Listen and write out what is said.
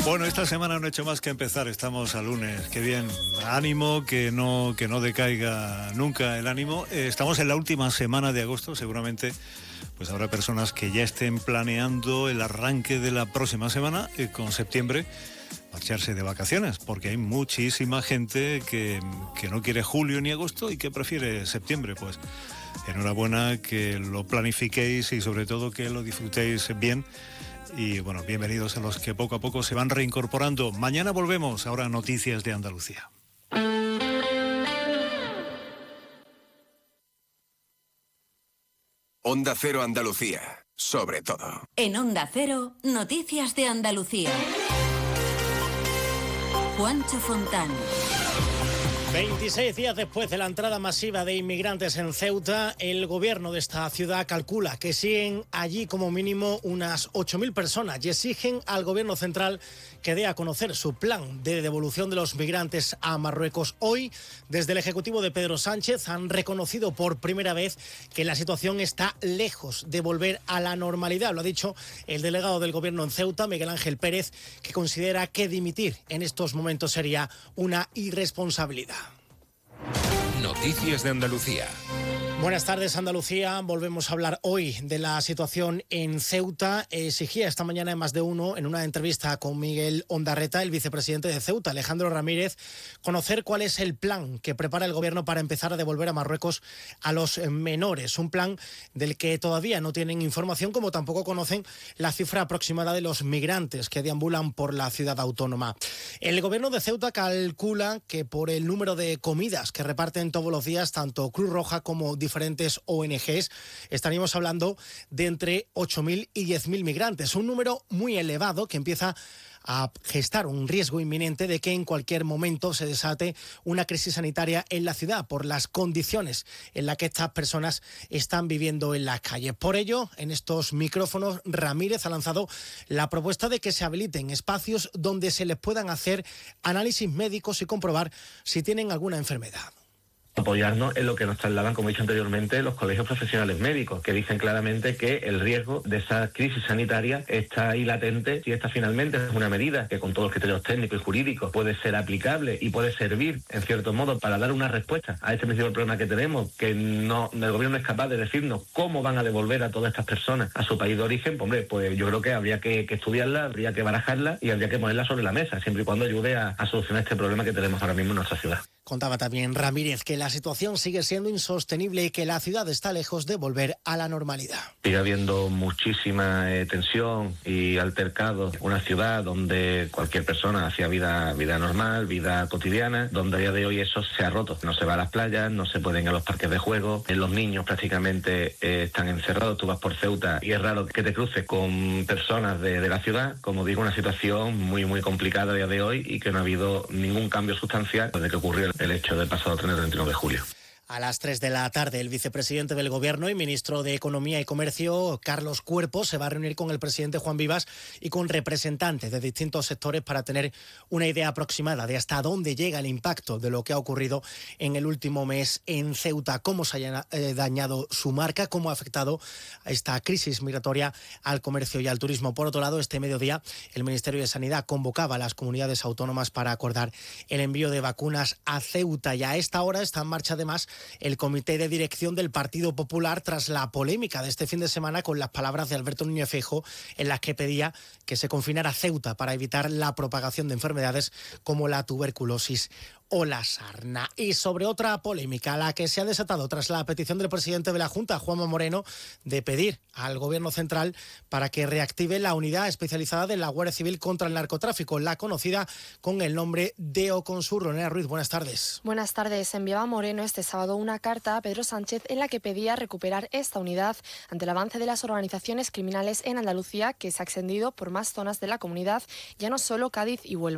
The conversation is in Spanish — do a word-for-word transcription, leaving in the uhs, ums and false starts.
Bueno, esta semana no he hecho más que empezar, estamos a lunes, qué bien, ánimo, que no, que no decaiga nunca el ánimo. Eh, estamos en la última semana de agosto, seguramente pues habrá personas que ya estén planeando el arranque de la próxima semana, eh, con septiembre, marcharse de vacaciones, porque hay muchísima gente que, que no quiere julio ni agosto y que prefiere septiembre. Pues enhorabuena, que lo planifiquéis y sobre todo que lo disfrutéis bien. Y bueno, bienvenidos a los que poco a poco se van reincorporando. Mañana volvemos, ahora noticias de Andalucía. Onda Cero Andalucía, sobre todo. En Onda Cero, noticias de Andalucía. Juancho Fontán. veintiséis días después de la entrada masiva de inmigrantes en Ceuta, el gobierno de esta ciudad calcula que siguen allí como mínimo unas ocho mil personas y exigen al gobierno central que dé a conocer su plan de devolución de los migrantes a Marruecos. Hoy, desde el Ejecutivo de Pedro Sánchez, han reconocido por primera vez que la situación está lejos de volver a la normalidad. Lo ha dicho el delegado del gobierno en Ceuta, Miguel Ángel Pérez, que considera que dimitir en estos momentos sería una irresponsabilidad. Noticias de Andalucía. Buenas tardes, Andalucía. Volvemos a hablar hoy de la situación en Ceuta. Exigía esta mañana en Más de Uno, en una entrevista con Miguel Ondarreta, el vicepresidente de Ceuta, Alejandro Ramírez, conocer cuál es el plan que prepara el gobierno para empezar a devolver a Marruecos a los menores. Un plan del que todavía no tienen información, como tampoco conocen la cifra aproximada de los migrantes que deambulan por la ciudad autónoma. El gobierno de Ceuta calcula que por el número de comidas que reparten todos los días, tanto Cruz Roja como diferentes O N Ges, estaríamos hablando de entre ocho mil y diez mil migrantes, un número muy elevado que empieza a gestar un riesgo inminente de que en cualquier momento se desate una crisis sanitaria en la ciudad por las condiciones en las que estas personas están viviendo en las calles. Por ello, en estos micrófonos, Ramírez ha lanzado la propuesta de que se habiliten espacios donde se les puedan hacer análisis médicos y comprobar si tienen alguna enfermedad. Apoyarnos en lo que nos trasladan, como he dicho anteriormente, los colegios profesionales médicos, que dicen claramente que el riesgo de esa crisis sanitaria está ahí latente y esta finalmente es una medida que con todos los criterios técnicos y jurídicos puede ser aplicable y puede servir, en cierto modo, para dar una respuesta a este principal problema que tenemos, que no el gobierno es capaz de decirnos cómo van a devolver a todas estas personas a su país de origen. Pues, hombre, pues yo creo que habría que, que estudiarla, habría que barajarla y habría que ponerla sobre la mesa, siempre y cuando ayude a, a solucionar este problema que tenemos ahora mismo en nuestra ciudad. Contaba también Ramírez que la situación sigue siendo insostenible y que la ciudad está lejos de volver a la normalidad. Sigue habiendo muchísima eh, tensión y altercados. Una ciudad donde cualquier persona hacía vida, vida normal, vida cotidiana, donde a día de hoy eso se ha roto. No se va a las playas, no se pueden ir a los parques de juego, los niños prácticamente eh, están encerrados. Tú vas por Ceuta y es raro que te cruces con personas de, de la ciudad. Como digo, una situación muy, muy complicada a día de hoy y que no ha habido ningún cambio sustancial desde que ocurrió el hecho del pasado treinta y uno de julio. A las tres de la tarde, el vicepresidente del Gobierno y ministro de Economía y Comercio, Carlos Cuerpo, se va a reunir con el presidente Juan Vivas y con representantes de distintos sectores para tener una idea aproximada de hasta dónde llega el impacto de lo que ha ocurrido en el último mes en Ceuta, cómo se haya eh, dañado su marca, cómo ha afectado a esta crisis migratoria al comercio y al turismo. Por otro lado, este mediodía, el Ministerio de Sanidad convocaba a las comunidades autónomas para acordar el envío de vacunas a Ceuta, y a esta hora está en marcha además el comité de dirección del Partido Popular tras la polémica de este fin de semana con las palabras de Alberto Núñez Feijóo en las que pedía que se confinara Ceuta para evitar la propagación de enfermedades como la tuberculosis o la sarna. Y sobre otra polémica, la que se ha desatado tras la petición del presidente de la Junta, Juanma Moreno, de pedir al Gobierno central para que reactive la unidad especializada de la Guardia Civil contra el narcotráfico, la conocida con el nombre de Oconsur. Lorena Ruiz, buenas tardes. Buenas tardes. Enviaba Moreno este sábado una carta a Pedro Sánchez en la que pedía recuperar esta unidad ante el avance de las organizaciones criminales en Andalucía, que se ha extendido por más zonas de la comunidad, ya no solo Cádiz y Huelva.